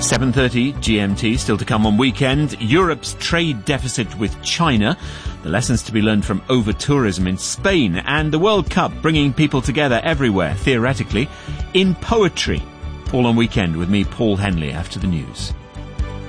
7:30 GMT, still to come on Weekend. Europe's trade deficit with China, the lessons to be learned from over-tourism in Spain, and the World Cup bringing people together everywhere, theoretically, in poetry. All on Weekend with me, Paul Henley, after the news.